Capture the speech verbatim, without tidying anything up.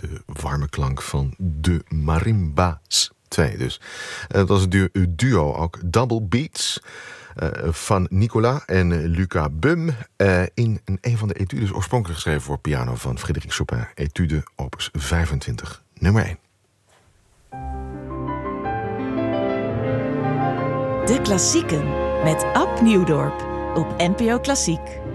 de warme klank van de Marimba's twee dus. Dat was het du- duo, ook Double Beats, uh, van Nicolas en Luca Bum, uh, in een, een van de etudes oorspronkelijk geschreven voor piano van Frédéric Chopin, etude opus vijfentwintig, nummer één. De Klassieken met Ab Nieuwdorp op N P O Klassiek.